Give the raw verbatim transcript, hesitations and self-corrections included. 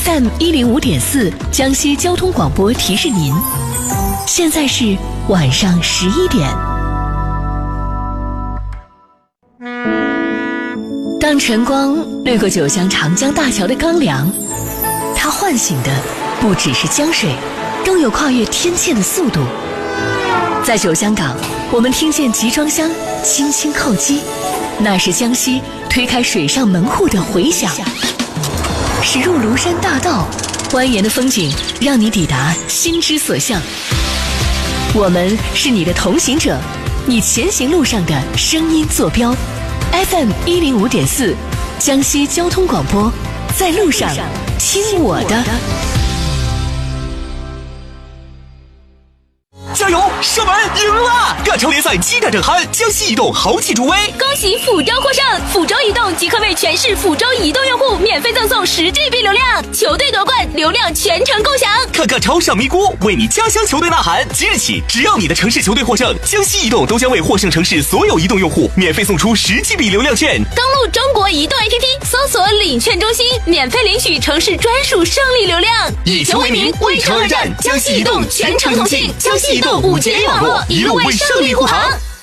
F M 一零五点四江西交通广播提示您，现在是晚上十一点。当晨光掠过九江长江大桥的钢梁，它唤醒的不只是江水，更有跨越天堑的速度。在九江港，我们听见集装箱轻轻叩击，那是江西推开水上门户的回响。驶入庐山大道，蜿蜒的风景让你抵达心之所向。我们是你的同行者，你前行路上的声音坐标。F M 一零五点四，江西交通广播，在路上听我的。 加油！射门赢了！各球联赛激战正酣，江西移动豪气助威， 恭喜抚州获胜！抚州移动即刻为全市抚州移动用户免费赠送十 G B 流量，球队夺冠，流量全程共享。 看看超上咪咕，为你家乡球队呐喊！即日起，只要你的城市球队获胜，江西移动都将为获胜城市所有移动用户免费送出十 G B 流量券。 登录中国移动 A P P， 搜索领券中心，免费领取城市专属胜利流量。 以球为名，为城而战，江西移动全程同信，江西移动五 G 网络一路为胜利护航。